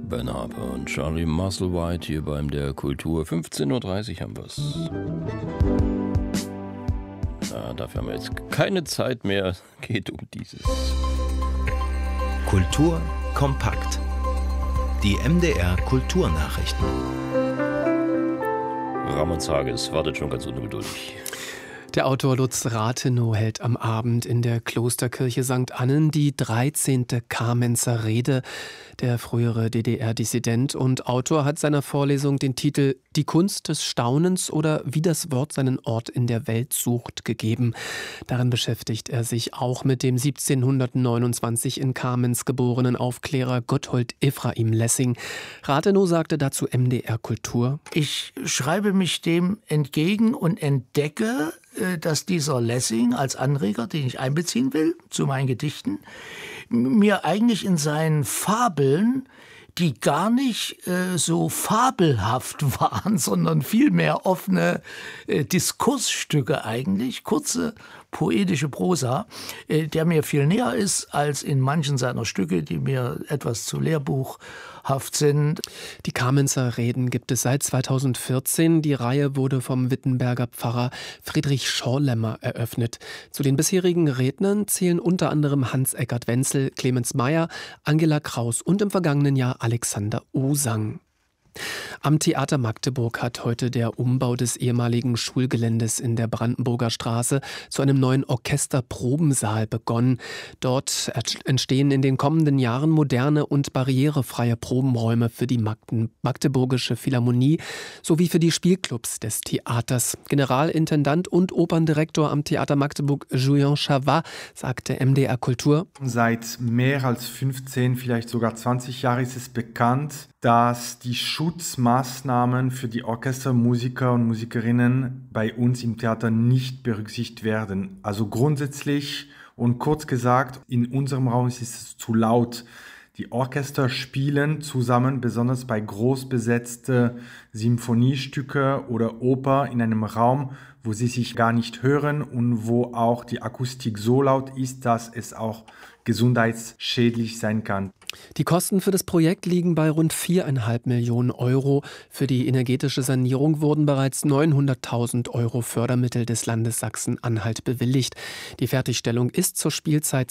Ben Harper und Charlie Musselwhite hier beim der Kultur. 15.30 Uhr haben wir es. Dafür haben wir jetzt keine Zeit mehr. Geht um dieses. Kultur kompakt. Die MDR Kulturnachrichten. Ramon Zages wartet schon ganz ungeduldig. Der Autor Lutz Rathenow hält am Abend in der Klosterkirche St. Annen die 13. Kamenzer Rede. Der frühere DDR-Dissident und Autor hat seiner Vorlesung den Titel »Die Kunst des Staunens« oder »Wie das Wort seinen Ort in der Welt sucht« gegeben. Darin beschäftigt er sich auch mit dem 1729 in Kamenz geborenen Aufklärer Gotthold Ephraim Lessing. Rathenow sagte dazu MDR Kultur: Ich schreibe mich dem entgegen und entdecke, dass dieser Lessing als Anreger, den ich einbeziehen will zu meinen Gedichten, mir eigentlich in seinen Fabeln, die gar nicht so fabelhaft waren, sondern vielmehr offene Diskursstücke eigentlich, kurze poetische Prosa, der mir viel näher ist als in manchen seiner Stücke, die mir etwas zu lehrbuchhaft sind. Die Kamenzer Reden gibt es seit 2014. Die Reihe wurde vom Wittenberger Pfarrer Friedrich Schorlemmer eröffnet. Zu den bisherigen Rednern zählen unter anderem Hans-Eckart Wenzel, Clemens Meyer, Angela Kraus und im vergangenen Jahr Alexander Osang. Am Theater Magdeburg hat heute der Umbau des ehemaligen Schulgeländes in der Brandenburger Straße zu einem neuen Orchesterprobensaal begonnen. Dort entstehen in den kommenden Jahren moderne und barrierefreie Probenräume für die Magdeburgische Philharmonie sowie für die Spielclubs des Theaters. Generalintendant und Operndirektor am Theater Magdeburg, Julien Chavat, sagte MDR Kultur: Seit mehr als 15, vielleicht sogar 20 Jahren ist es bekannt, dass die Schutzmaßnahmen für die Orchestermusiker und Musikerinnen bei uns im Theater nicht berücksichtigt werden. Also grundsätzlich und kurz gesagt, in unserem Raum ist es zu laut. Die Orchester spielen zusammen, besonders bei groß besetzten Symphoniestücke oder Oper in einem Raum, wo sie sich gar nicht hören und wo auch die Akustik so laut ist, dass es auch gesundheitsschädlich sein kann. Die Kosten für das Projekt liegen bei rund 4,5 Millionen Euro. Für die energetische Sanierung wurden bereits 900.000 Euro Fördermittel des Landes Sachsen-Anhalt bewilligt. Die Fertigstellung ist zur Spielzeit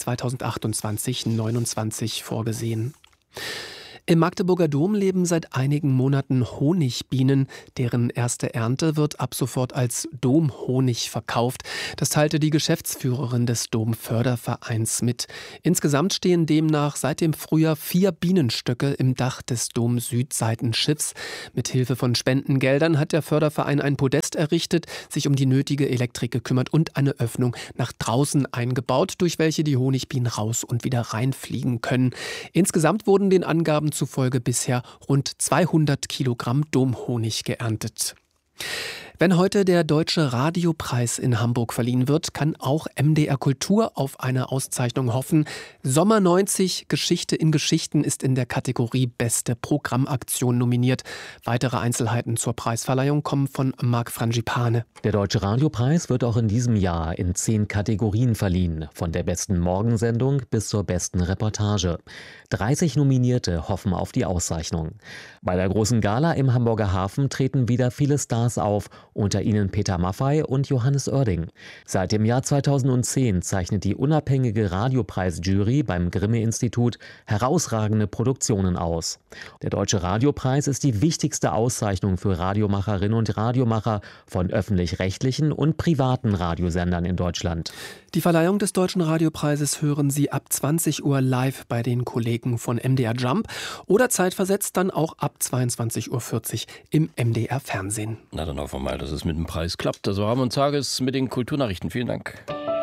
2028/29 vorgesehen. Im Magdeburger Dom leben seit einigen Monaten Honigbienen. Deren erste Ernte wird ab sofort als Domhonig verkauft. Das teilte die Geschäftsführerin des Domfördervereins mit. Insgesamt stehen demnach seit dem Frühjahr 4 Bienenstöcke im Dach des Dom-Südseitenschiffs. Mit Hilfe von Spendengeldern hat der Förderverein ein Podest errichtet, sich um die nötige Elektrik gekümmert und eine Öffnung nach draußen eingebaut, durch welche die Honigbienen raus und wieder reinfliegen können. Insgesamt wurden den Angaben zufolge bisher rund 200 Kilogramm Domhonig geerntet. Wenn heute der Deutsche Radiopreis in Hamburg verliehen wird, kann auch MDR Kultur auf eine Auszeichnung hoffen. Sommer 90 Geschichte in Geschichten ist in der Kategorie Beste Programmaktion nominiert. Weitere Einzelheiten zur Preisverleihung kommen von Marc Frangipane. Der Deutsche Radiopreis wird auch in diesem Jahr in 10 Kategorien verliehen, von der besten Morgensendung bis zur besten Reportage. 30 Nominierte hoffen auf die Auszeichnung. Bei der großen Gala im Hamburger Hafen treten wieder viele Stars auf, unter ihnen Peter Maffay und Johannes Oerding. Seit dem Jahr 2010 zeichnet die unabhängige Radiopreisjury beim Grimme-Institut herausragende Produktionen aus. Der Deutsche Radiopreis ist die wichtigste Auszeichnung für Radiomacherinnen und Radiomacher von öffentlich-rechtlichen und privaten Radiosendern in Deutschland. Die Verleihung des Deutschen Radiopreises hören Sie ab 20 Uhr live bei den Kollegen von MDR Jump oder zeitversetzt dann auch ab 22:40 Uhr im MDR Fernsehen. Na dann hoffen wir mal, dass es mit dem Preis klappt. Also Ramon Zages mit den Kulturnachrichten. Vielen Dank.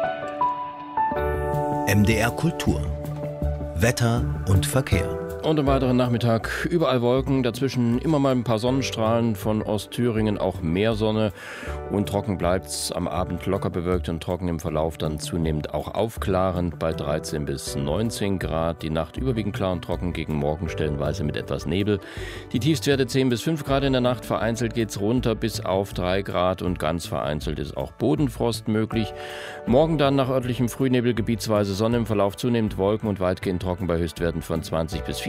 MDR Kultur. Wetter und Verkehr. Und am weiteren Nachmittag überall Wolken, dazwischen immer mal ein paar Sonnenstrahlen, von Ostthüringen auch mehr Sonne und trocken bleibt's. Am Abend locker bewölkt und trocken, im Verlauf dann zunehmend auch aufklarend bei 13 bis 19 Grad. Die Nacht überwiegend klar und trocken, gegen Morgen stellenweise mit etwas Nebel. Die Tiefstwerte 10 bis 5 Grad in der Nacht, vereinzelt geht's runter bis auf 3 Grad und ganz vereinzelt ist auch Bodenfrost möglich. Morgen dann nach örtlichem Frühnebel gebietsweise Sonne, im Verlauf zunehmend Wolken und weitgehend trocken bei Höchstwerten von 20 bis 24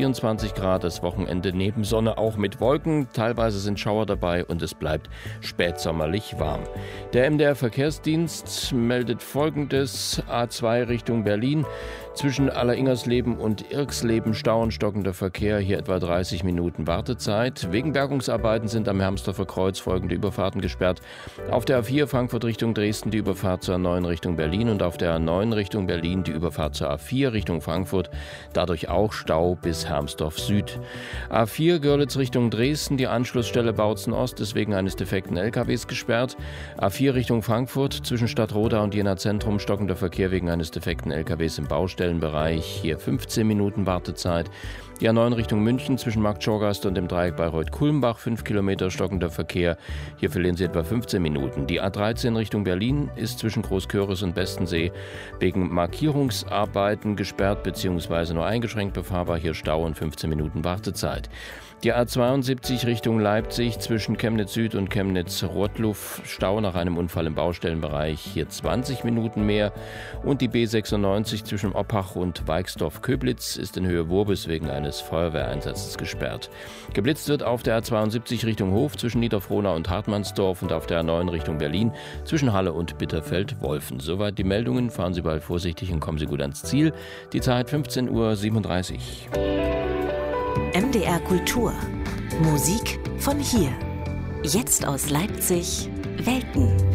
24 Grad, das Wochenende neben Sonne auch mit Wolken. Teilweise sind Schauer dabei und es bleibt spätsommerlich warm. Der MDR Verkehrsdienst meldet Folgendes: A2 Richtung Berlin. Zwischen Alleringersleben und Irksleben Stau und stockender Verkehr, hier etwa 30 Minuten Wartezeit. Wegen Bergungsarbeiten sind am Hermsdorfer Kreuz folgende Überfahrten gesperrt. Auf der A4 Frankfurt Richtung Dresden die Überfahrt zur A9 Richtung Berlin und auf der A9 Richtung Berlin die Überfahrt zur A4 Richtung Frankfurt. Dadurch auch Stau bis Hermsdorf Süd. A4 Görlitz Richtung Dresden, die Anschlussstelle Bautzen Ost ist wegen eines defekten LKWs gesperrt. A4 Richtung Frankfurt zwischen Stadtroda und Jena Zentrum stockender Verkehr wegen eines defekten LKWs im Baustellenbereich. Hier 15 Minuten Wartezeit. Die A9 Richtung München zwischen Marktschorgast und dem Dreieck Bayreuth-Kulmbach 5 Kilometer stockender Verkehr. Hier verlieren Sie etwa 15 Minuten. Die A13 Richtung Berlin ist zwischen Großköris und Bestensee wegen Markierungsarbeiten gesperrt bzw. nur eingeschränkt befahrbar. Hier Stau und 15 Minuten Wartezeit. Die A72 Richtung Leipzig zwischen Chemnitz Süd und Chemnitz-Rottluff Stau nach einem Unfall im Baustellenbereich. Hier 20 Minuten mehr. Und die B96 zwischen Oppach und Weixdorf-Köblitz ist in Höhe Wurbis wegen eines Feuerwehreinsatzes gesperrt. Geblitzt wird auf der A72 Richtung Hof zwischen Niederfrohna und Hartmannsdorf und auf der A9 Richtung Berlin zwischen Halle und Bitterfeld-Wolfen. Soweit die Meldungen. Fahren Sie bald vorsichtig und kommen Sie gut ans Ziel. Die Zeit 15:37 Uhr. MDR Kultur. Musik von hier. Jetzt aus Leipzig, Welten.